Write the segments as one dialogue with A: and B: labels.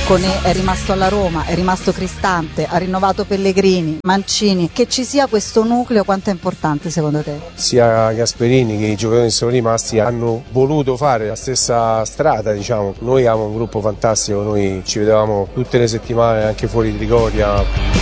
A: Conè è rimasto alla Roma, è rimasto Cristante, ha rinnovato Pellegrini, Mancini. Che ci sia questo nucleo, quanto è importante secondo te?
B: Sia Gasperini che i giocatori che sono rimasti hanno voluto fare la stessa strada, diciamo. Noi abbiamo un gruppo fantastico, noi ci vedevamo tutte le settimane anche fuori di Trigoria.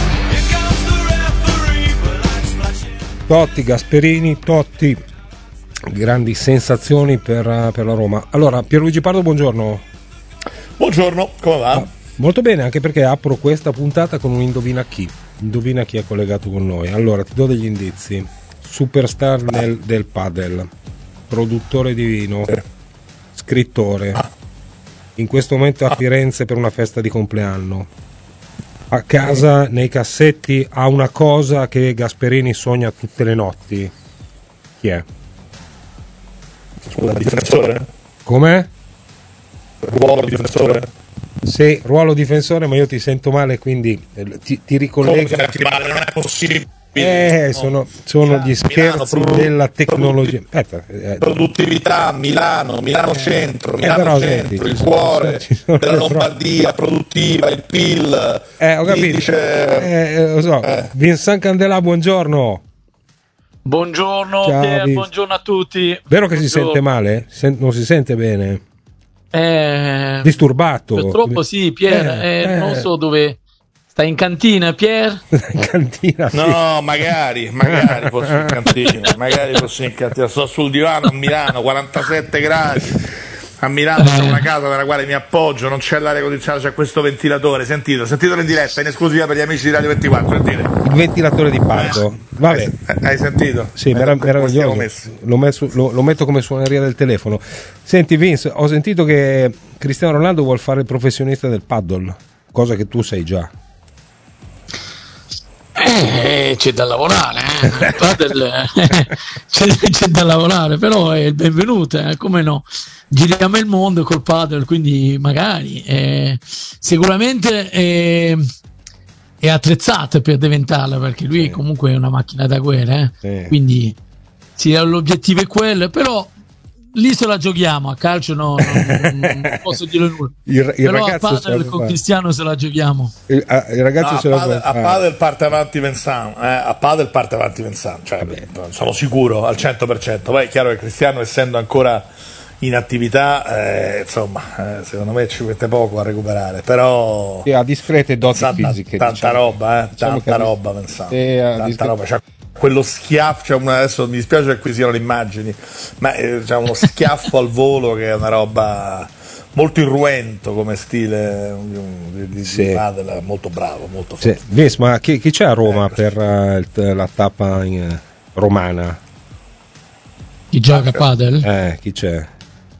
C: Totti, Gasperini, Totti, grandi sensazioni per la Roma. Allora, Pierluigi Pardo, buongiorno.
D: Buongiorno, come va?
C: Molto bene, anche perché apro questa puntata con un indovina chi. Indovina chi è collegato con noi. Allora, ti do degli indizi. Superstar del padel, produttore di vino, scrittore. In questo momento a Firenze per una festa di compleanno. A casa, nei cassetti, ha una cosa che Gasperini sogna tutte le notti. Chi è?
D: Scusa, difensore?
C: Com'è?
D: Ruolo difensore?
C: Sì, ruolo difensore, ma io ti sento male, quindi ti ricollego.
D: Non è possibile.
C: Sono gli scherzi della tecnologia.
D: Produttività, Milano centro,
C: senti,
D: il cuore della Lombardia, produttiva, il PIL.
C: Ho capito. Lo so. Vincent Candelà, buongiorno.
E: Buongiorno Pier, buongiorno a tutti.
C: Vero che si sente male? Non si sente bene? Disturbato.
E: Purtroppo sì, Pier, non so dove. Stai in cantina, Pier?
C: In cantina, sì.
D: No, magari fossi in cantina, sto sul divano a Milano, 47 gradi. A Milano c'è una casa nella quale mi appoggio, non c'è l'aria condizionata, c'è questo ventilatore. Sentitelo in diretta, in esclusiva per gli amici di Radio 24. Sentite.
C: Il ventilatore di Pardo. Vabbè.
D: Hai sentito?
C: Sì, meraviglioso. Lo metto come suoneria del telefono. Senti Vince, ho sentito che Cristiano Ronaldo vuole fare il professionista del paddle, cosa che tu sei già.
E: C'è da lavorare, il padel, c'è da lavorare, però è il benvenuto, come no? Giriamo il mondo col padel, quindi magari sicuramente è attrezzato per diventarlo, perché lui comunque è una macchina da guerra, quindi sì, l'obiettivo è quello, però lì se la giochiamo, a calcio non posso dire nulla. Però a padel con Cristiano se la giochiamo.
C: Il ragazzo se la gioca.
D: A padel parte avanti Vincent, cioè, sono sicuro al 100%. Poi è chiaro che Cristiano, essendo ancora in attività, secondo me ci mette poco a recuperare, però
C: ha discrete doti fisiche,
D: tanta roba, tanta roba, cioè, quello schiaffo, adesso mi dispiace che qui siano le immagini, ma c'è uno schiaffo al volo che è una roba molto irruento come stile di padel, molto bravo, molto forte.
C: Sì. Ma chi c'è a Roma per la tappa romana?
E: Chi gioca a padel?
C: Chi c'è?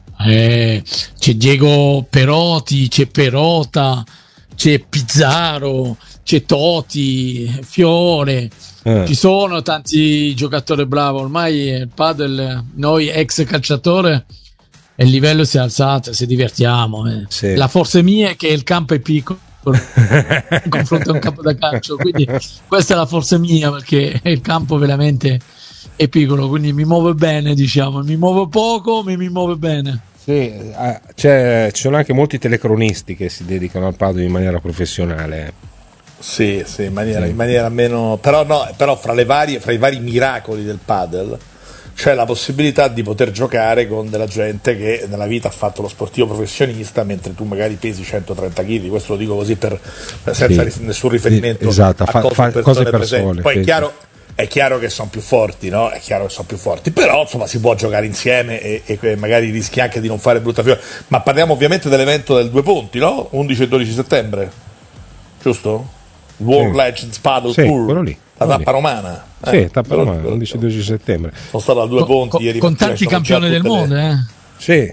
E: C'è Diego Perotti, c'è Perota, c'è Pizzaro, c'è Totti, Fiore. Ci sono tanti giocatori bravi, ormai il padel, noi ex calciatori, il livello si è alzato, si divertiamo.
C: Sì.
E: La forza mia è che il campo è piccolo in confronto a un campo da calcio, quindi questa è la forza mia, perché il campo veramente è piccolo, quindi mi muovo bene, diciamo, mi muovo poco ma mi muovo bene.
C: Sì, ci sono anche molti telecronisti che si dedicano al padel in maniera professionale.
D: Sì, in maniera meno, però fra i vari miracoli del padel c'è la possibilità di poter giocare con della gente che nella vita ha fatto lo sportivo professionista, mentre tu magari pesi 130 kg. Questo lo dico così senza nessun riferimento a cose presenti. Poi è chiaro che sono più forti, no? È chiaro che sono più forti, però insomma si può giocare insieme e magari rischi anche di non fare brutta figura. Ma parliamo ovviamente dell'evento del Due Ponti, no? 11 e 12 settembre, giusto? World Legends Paddle Tour, la tappa romana.
C: Tappa romana, 11-12 settembre.
D: Sono stato a Due Ponti ieri
E: con tanti campioni del mondo,
D: Sì.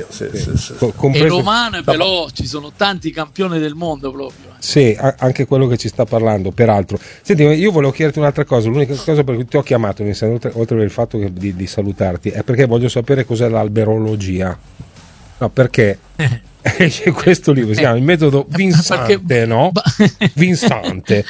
E: E romane, però ci sono tanti campioni del mondo proprio.
C: Sì, anche quello che ci sta parlando, peraltro. Senti, io volevo chiederti un'altra cosa. L'unica cosa per cui ti ho chiamato, oltre per il fatto di salutarti, è perché voglio sapere cos'è l'alberologia. No, perché c'è questo libro, si chiama Il metodo Vincente, no? Vincente.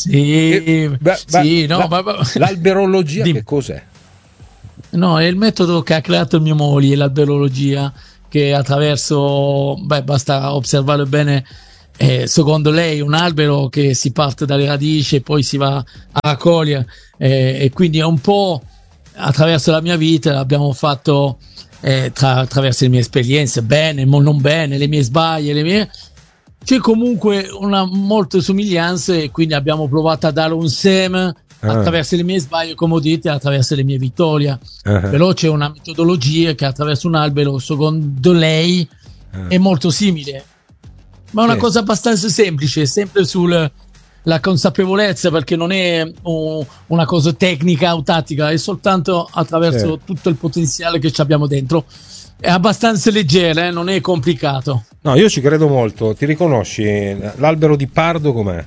C: L'alberologia che cos'è?
E: No, è il metodo che ha creato mia moglie, l'alberologia, che attraverso, basta osservare bene secondo lei un albero che si parte dalle radici e poi si va a raccogliere, e quindi è un po' attraverso la mia vita l'abbiamo fatto, attraverso le mie esperienze, bene, non bene, le mie sbagli, c'è comunque molte somiglianze, e quindi abbiamo provato a dare un seme attraverso le mie sbagli, come dite, attraverso le mie vittorie. Però c'è una metodologia che attraverso un albero, secondo lei, è molto simile, ma è una cosa abbastanza semplice, sempre sulla consapevolezza, perché non è una cosa tecnica o tattica, è soltanto attraverso tutto il potenziale che ci abbiamo dentro. È abbastanza leggera, non è complicato.
C: No, io ci credo molto. Ti riconosci l'albero di Pardo com'è?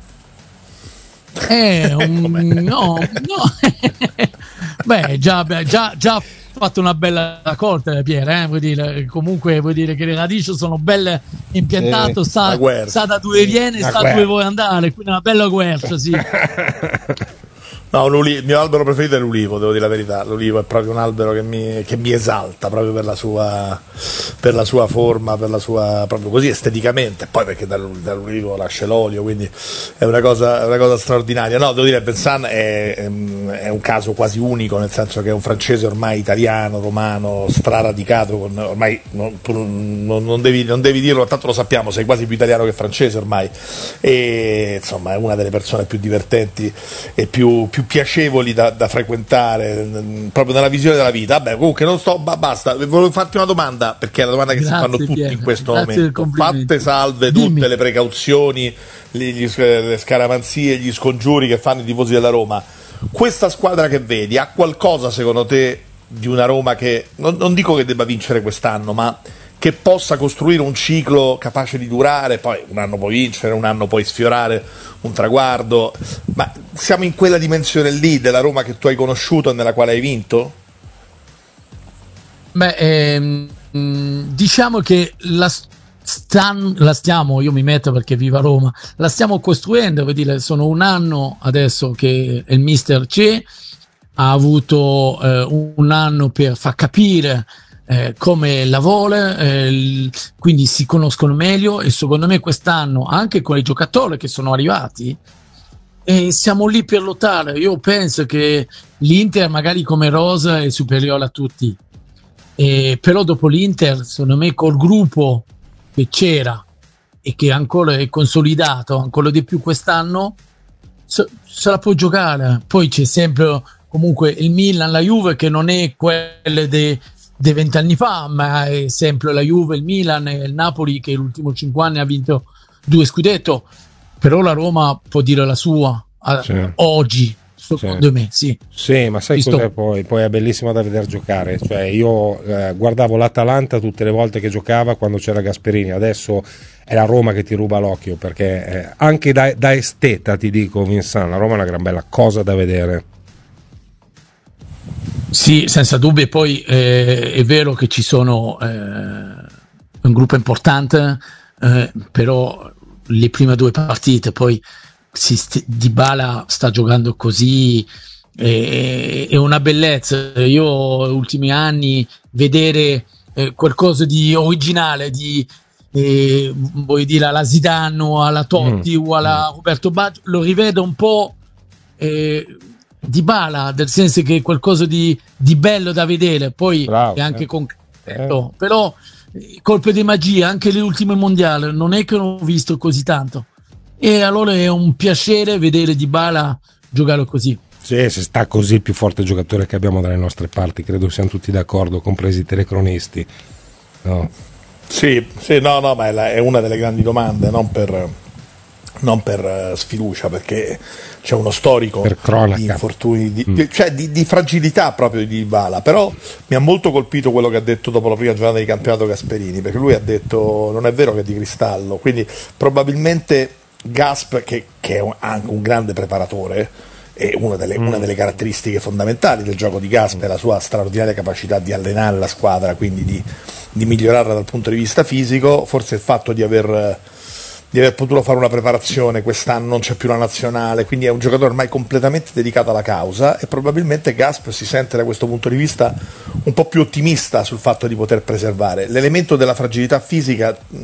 E: No. Beh, già fatto una bella raccolta, Pier, vuol dire, comunque vuol dire che le radici sono belle impiantate, sa da dove viene, sa dove vuole andare, quindi una bella guercia, sì.
D: No, il mio albero preferito è l'ulivo, devo dire la verità. L'ulivo è proprio un albero che mi esalta proprio per la sua forma, per la sua, proprio così esteticamente. Poi perché dall'ulivo nasce l'olio, quindi è una cosa straordinaria. No, devo dire, Vincent è un caso quasi unico, nel senso che è un francese ormai italiano, romano, straradicato, ormai non devi dirlo, tanto lo sappiamo, sei quasi più italiano che francese ormai. E insomma è una delle persone più divertenti e più piacevoli da frequentare, proprio nella visione della vita. Vabbè, comunque non sto, basta, volevo farti una domanda, perché è la domanda che si fanno tutti in questo momento. Fatte salve tutte le precauzioni, le scaramanzie, gli scongiuri che fanno i tifosi della Roma, questa squadra che vedi ha qualcosa secondo te di una Roma che non dico che debba vincere quest'anno, ma che possa costruire un ciclo capace di durare, poi un anno puoi vincere, un anno puoi sfiorare un traguardo, ma siamo in quella dimensione lì della Roma che tu hai conosciuto e nella quale hai vinto?
E: Beh, diciamo che la stiamo, io mi metto perché viva Roma, la stiamo costruendo, vuol dire, sono un anno adesso che il mister c'è, ha avuto un anno per far capire come la vuole, quindi si conoscono meglio, e secondo me quest'anno anche con i giocatori che sono arrivati siamo lì per lottare. Io penso che l'Inter magari come rosa è superiore a tutti, però dopo l'Inter secondo me col gruppo che c'era e che ancora è consolidato ancora di più quest'anno se la può giocare. Poi c'è sempre comunque il Milan, la Juve, che non è quelle dei 20 anni fa, ma è sempre la Juve, il Milan e il Napoli, che negli ultimi 5 anni ha vinto 2 scudetto. Però la Roma può dire la sua oggi, secondo me, sì.
C: Sì, ma sai cos'è poi? Poi è bellissima da vedere giocare. Cioè io guardavo l'Atalanta tutte le volte che giocava quando c'era Gasperini, adesso è la Roma che ti ruba l'occhio, perché anche da esteta ti dico, Vincent, la Roma è una gran bella cosa da vedere.
E: Sì, senza dubbio. E poi è vero che ci sono un gruppo importante, però le prime 2 partite poi Dybala sta giocando così, è una bellezza. Io negli ultimi anni vedere qualcosa di originale, vuoi dire alla Zidane o alla Totti o alla Roberto Baggio, lo rivedo un po' Dybala, nel senso che è qualcosa di bello da vedere, poi è anche concreto, però colpo di magia. Anche le ultime mondiali non è che non ho visto così tanto, e allora è un piacere vedere Dybala giocare così.
C: Sì, se sta così il più forte giocatore che abbiamo dalle nostre parti, credo siamo tutti d'accordo, compresi i telecronisti, no? Sì,
D: no, ma è una delle grandi domande, non per sfiducia, perché c'è uno storico di infortuni, di fragilità proprio di Dybala. Però mi ha molto colpito quello che ha detto dopo la prima giornata di campionato Gasperini, perché lui ha detto non è vero che è di cristallo, quindi probabilmente Gasp, che è anche un grande preparatore, e una delle caratteristiche fondamentali del gioco di Gasp è la sua straordinaria capacità di allenare la squadra, quindi di migliorarla dal punto di vista fisico. Forse il fatto di aver potuto fare una preparazione, quest'anno non c'è più la nazionale, quindi è un giocatore ormai completamente dedicato alla causa, e probabilmente Gasp si sente da questo punto di vista un po' più ottimista sul fatto di poter preservare l'elemento della fragilità fisica.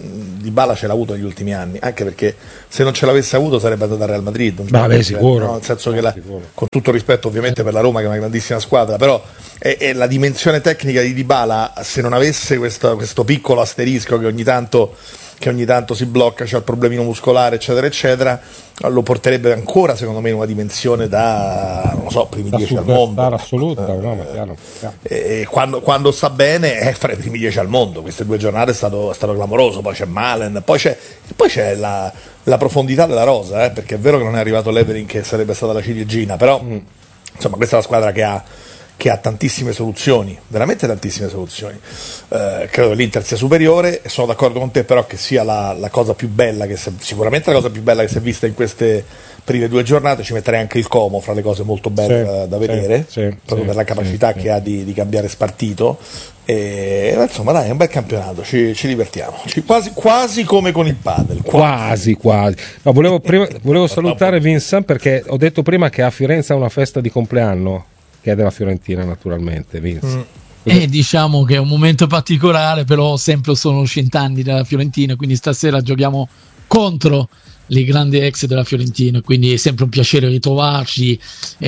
D: Dybala ce l'ha avuto negli ultimi anni, anche perché se non ce l'avesse avuto sarebbe andato al Real Madrid,
C: sicuro,
D: no? Nel senso che con tutto il rispetto ovviamente per la Roma, che è una grandissima squadra, però è la dimensione tecnica di Dybala, se non avesse questo piccolo asterisco che ogni tanto si blocca, c'ha il problemino muscolare eccetera eccetera, lo porterebbe ancora secondo me in una dimensione da, non lo so, primi 10 al mondo
C: assoluta, no, chiaro.
D: E quando sta bene fra i primi 10 al mondo. Queste 2 giornate è stato clamoroso. Poi c'è Malen, poi c'è la profondità della rosa, perché è vero che non è arrivato Leveling, che sarebbe stata la ciliegina, però insomma questa è la squadra che ha tantissime soluzioni, veramente tantissime soluzioni. Credo che l'Inter sia superiore, e sono d'accordo con te però che sia la cosa più bella sicuramente la cosa più bella che si è vista in queste prime 2 giornate. Ci metterei anche il Como fra le cose molto belle da vedere, proprio per la capacità che ha di cambiare spartito. E insomma dai, è un bel campionato, ci divertiamo, quasi come con il padel,
C: quasi. No, volevo salutare Vincent, perché ho detto prima che a Firenze ha una festa di compleanno, che è della Fiorentina naturalmente, Vince.
E: Diciamo che è un momento particolare, però sempre sono 100 anni della Fiorentina, quindi stasera giochiamo contro le grandi ex della Fiorentina, quindi è sempre un piacere ritrovarci.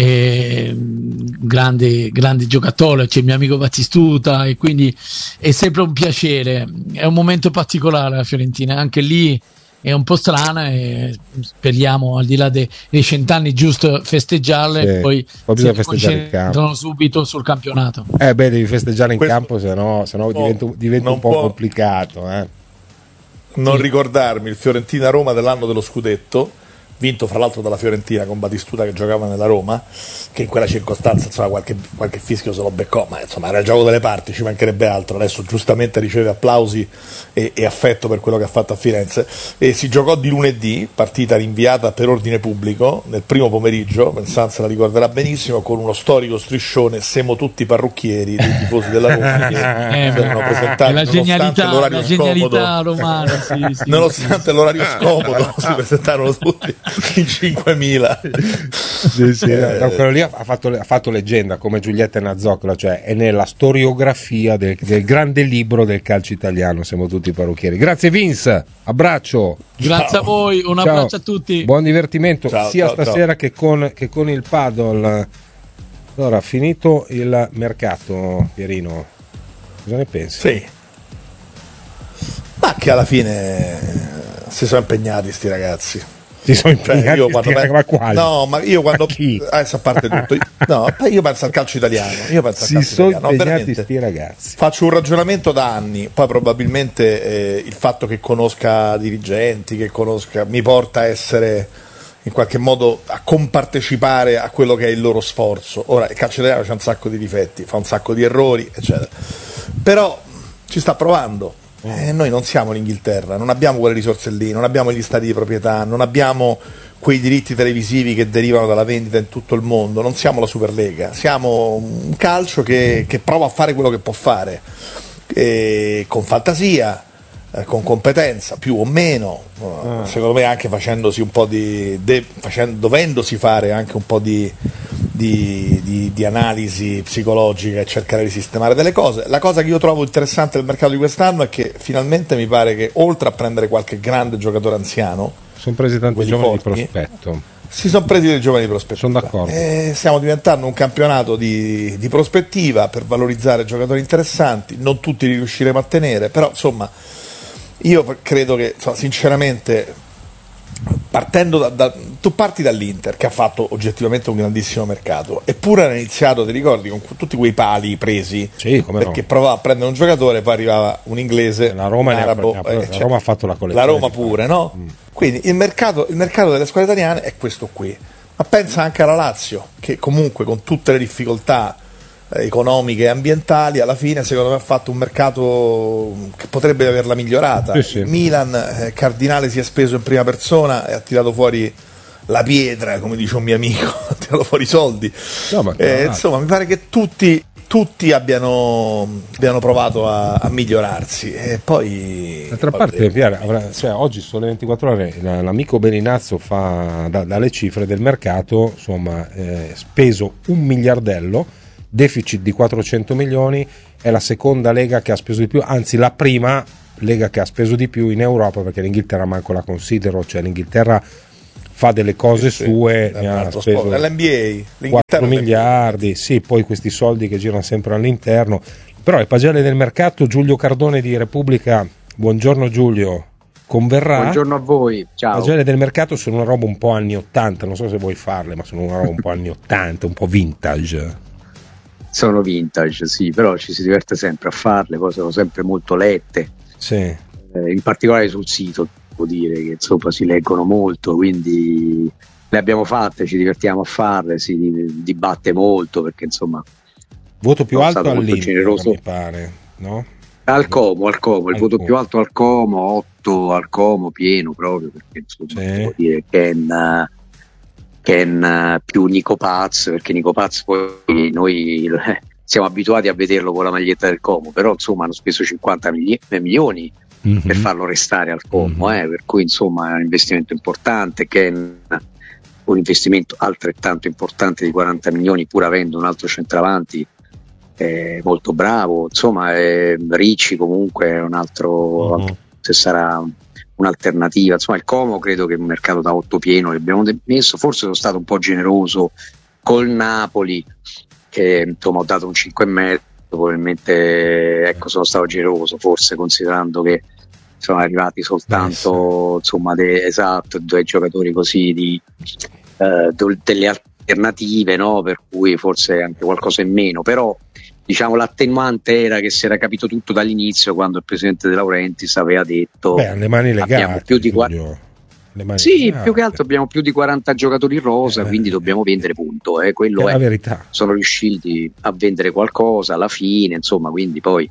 E: Grande giocatore, c'è il mio amico Battistuta, e quindi è sempre un piacere. È un momento particolare la Fiorentina, anche lì è un po' strana, e speriamo al di là dei 100 anni giusto festeggiarle, poi
C: bisogna festeggiare in campo
E: subito sul campionato.
C: Devi festeggiare in campo, se no diventa un po' complicato.
D: Non ricordarmi il Fiorentina-Roma dell'anno dello scudetto, vinto fra l'altro dalla Fiorentina con Batistuta che giocava nella Roma, che in quella circostanza insomma qualche fischio se lo beccò, ma insomma era il gioco delle parti, ci mancherebbe altro. Adesso giustamente riceve applausi e affetto per quello che ha fatto a Firenze. E si giocò di lunedì, partita rinviata per ordine pubblico, nel primo pomeriggio, Vincent se la ricorderà benissimo, con uno storico striscione: siamo tutti parrucchieri dei tifosi della Roma, che erano presentati
E: la
D: nonostante
E: genialità romana,
D: nonostante l'orario scomodo si presentarono tutti in 5.000.
C: Quello lì ha fatto leggenda, come Giulietta Nazzoccola, cioè è nella storiografia del grande libro del calcio italiano. Siamo tutti parrucchieri. Grazie Vince, abbraccio.
E: Grazie a voi, un abbraccio a tutti.
C: Buon divertimento sia stasera che con il paddle. Allora, finito il mercato, Pierino, cosa ne pensi?
D: Sì, ma che alla fine si sono impegnati sti ragazzi.
C: Ma quali?
D: No, ma io quando adesso a parte tutto, io penso al calcio italiano.
C: Impegnati sti ragazzi.
D: Faccio un ragionamento da anni, poi probabilmente il fatto che conosca dirigenti, mi porta a essere in qualche modo a compartecipare a quello che è il loro sforzo. Ora il calcio italiano c'ha un sacco di difetti, fa un sacco di errori, eccetera. Però ci sta provando. Noi non siamo l'Inghilterra, non abbiamo quelle risorse lì, non abbiamo gli stati di proprietà, non abbiamo quei diritti televisivi che derivano dalla vendita in tutto il mondo, non siamo la Superlega, siamo un calcio che prova a fare quello che può fare, con fantasia, con competenza, più o meno, secondo me anche facendosi un po' dovendosi fare anche un po' di analisi psicologica e cercare di sistemare delle cose. La cosa che io trovo interessante del mercato di quest'anno è che finalmente mi pare che, oltre a prendere qualche grande giocatore anziano,
C: sono presi tanti giovani di prospetto.
D: Si sono presi dei giovani di prospettiva.
C: Sono d'accordo.
D: Stiamo diventando un campionato di prospettiva per valorizzare giocatori interessanti. Non tutti li riusciremo a tenere, però insomma io credo che sinceramente, partendo tu parti dall'Inter, che ha fatto oggettivamente un grandissimo mercato, eppure era iniziato, ti ricordi, con tutti quei pali presi, perché provava a prendere un giocatore, poi arrivava un inglese,
C: la Roma,
D: un arabo,
C: la Roma ha fatto la collezione,
D: la Roma pure, no? Quindi il mercato delle squadre italiane è questo qui. Ma pensa anche alla Lazio, che comunque con tutte le difficoltà economiche e ambientali, alla fine secondo me ha fatto un mercato che potrebbe averla migliorata.
C: Sì.
D: Milan, Cardinale si è speso in prima persona e ha tirato fuori la pietra, come dice un mio amico, ha tirato fuori i soldi. Insomma, mi pare che tutti abbiano provato a migliorarsi, e poi
C: d'altra parte oggi sono le 24 ore, l'amico Beninazzo fa dalle cifre del mercato, insomma, speso 1 miliardello, deficit di 400 milioni, è la seconda lega che ha speso di più, anzi la prima lega che ha speso di più in Europa, perché l'Inghilterra manco la considero, cioè l'Inghilterra fa delle cose sue, ne ha speso
D: l'NBA,
C: 4 miliardi, sì, poi questi soldi che girano sempre all'interno. Però il pagelle del mercato, Giulio Cardone di Repubblica, buongiorno Giulio, converrà?
F: Buongiorno a voi, ciao.
C: Le pagelle del mercato sono una roba un po' anni 80, non so se vuoi farle, ma sono una roba un po' anni 80, un po' vintage.
F: Sono vintage, sì, però ci si diverte sempre a farle, poi sono sempre molto lette,
C: sì.
F: In particolare sul sito, devo dire che insomma si leggono molto, quindi le abbiamo fatte, ci divertiamo a farle, si dibatte molto, perché insomma
C: voto più alto
F: all'Inter,
C: mi pare, no?
F: Al Como, il voto più alto al Como, 8 al Como pieno proprio, perché insomma devo dire Ken più Nico Paz, perché Nico Paz poi noi siamo abituati a vederlo con la maglietta del Como, però insomma hanno speso 50 milioni per farlo restare al Como, per cui insomma è un investimento importante. Ken un investimento altrettanto importante di 40 milioni, pur avendo un altro centravanti molto bravo, insomma Ricci comunque è un altro, se sarà un'alternativa, insomma il Como credo che è un mercato da 8 pieno che abbiamo messo, forse sono stato un po' generoso col Napoli che insomma ho dato un 5,5, probabilmente ecco sono stato generoso forse, considerando che sono arrivati soltanto insomma due giocatori così delle alternative, no? Per cui forse anche qualcosa in meno, però diciamo l'attenuante era che si era capito tutto dall'inizio, quando il presidente De Laurentiis aveva detto
C: le mani legate,
F: abbiamo più di più che altro abbiamo più di 40 giocatori in rosa, quindi dobbiamo vendere, punto, quello
C: è la verità.
F: Sono riusciti a vendere qualcosa alla fine, insomma, quindi poi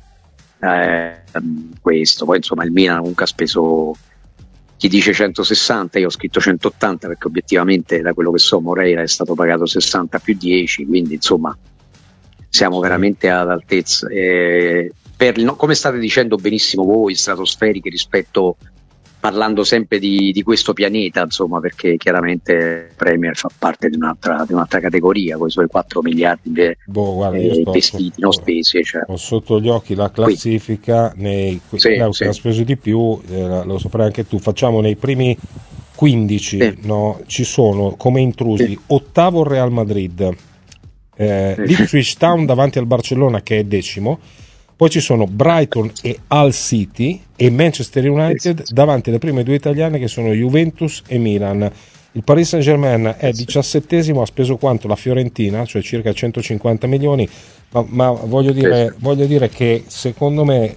F: questo, poi insomma il Milan comunque ha speso, chi dice 160, io ho scritto 180 perché obiettivamente da quello che so Moreira è stato pagato 60 più 10, quindi insomma siamo veramente ad altezza, come state dicendo benissimo voi, stratosferiche rispetto, parlando sempre di questo pianeta, insomma, perché chiaramente Premier fa parte di un'altra categoria, con i suoi 4 miliardi investiti, non spesi. Cioè.
C: Ho sotto gli occhi la classifica, che ha speso di più, lo saprai anche tu, facciamo nei primi 15, no? Ci sono come intrusi ottavo il Real Madrid, l'Ipswich Town davanti al Barcellona che è 10º, poi ci sono Brighton e Hull City e Manchester United davanti alle prime 2 italiane che sono Juventus e Milan. Il Paris Saint-Germain è 17º, ha speso quanto la Fiorentina, cioè circa 150 milioni, ma voglio dire che secondo me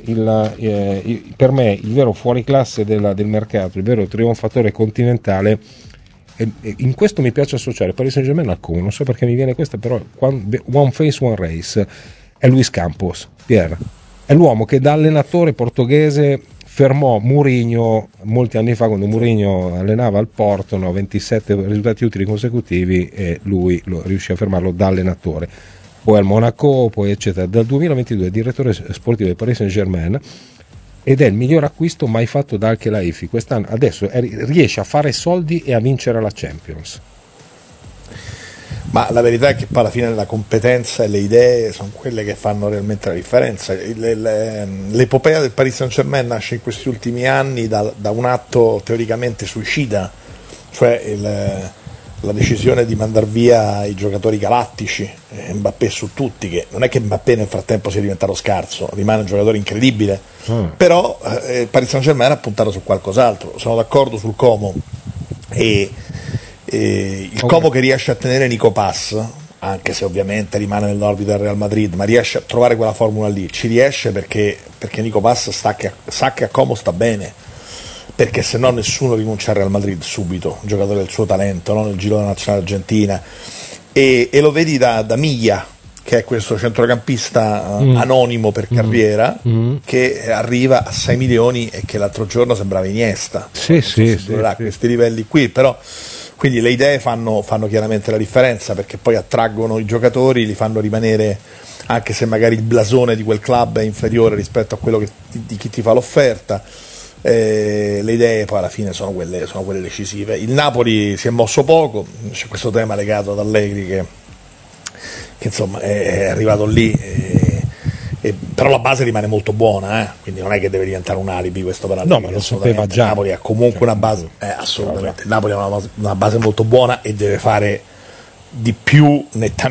C: per me il vero fuoriclasse del mercato, il vero trionfatore continentale, in questo mi piace associare Paris Saint-Germain al Como, non so perché mi viene questa, però one face one race, è Luis Campos. Pier è l'uomo che da allenatore portoghese fermò Mourinho molti anni fa, quando Mourinho allenava al Porto, 27 risultati utili consecutivi, e lui riuscì a fermarlo da allenatore, poi al Monaco, poi eccetera. Dal 2022 è direttore sportivo del Paris Saint-Germain ed è il miglior acquisto mai fatto da Al-Khelaifi quest'anno. Adesso riesce a fare soldi e a vincere la Champions.
D: Ma la verità è che poi alla fine la competenza e le idee sono quelle che fanno realmente la differenza. L'epopea del Paris Saint-Germain nasce in questi ultimi anni da un atto teoricamente suicida, cioè la decisione di mandar via i giocatori galattici, Mbappé su tutti, che non è che Mbappé nel frattempo sia diventato scarso, rimane un giocatore incredibile, però il Paris Saint-Germain ha puntato su qualcos'altro. Sono d'accordo sul Como e il Como che riesce a tenere Nico Paz, anche se ovviamente rimane nell'orbita del Real Madrid, ma riesce a trovare quella formula lì, ci riesce perché Nico Paz sa che a Como sta bene, perché se no nessuno rinuncia al Real Madrid subito, un giocatore del suo talento, no? Nel giro della nazionale argentina, e lo vedi da Miglia, che è questo centrocampista anonimo per carriera, che arriva a 6 milioni e che l'altro giorno sembrava Iniesta. A questi livelli qui, però quindi le idee fanno chiaramente la differenza, perché poi attraggono i giocatori, li fanno rimanere, anche se magari il blasone di quel club è inferiore rispetto a quello di chi ti fa l'offerta. Le idee poi alla fine sono quelle decisive. Il Napoli si è mosso poco, c'è questo tema legato ad Allegri che insomma è arrivato lì però la base rimane molto buona, quindi non è che deve diventare un alibi questo per Allegri.
C: No, ma lo sapeva già.
D: Napoli ha comunque una base, assolutamente. Napoli ha una base molto buona e deve fare di più nettamente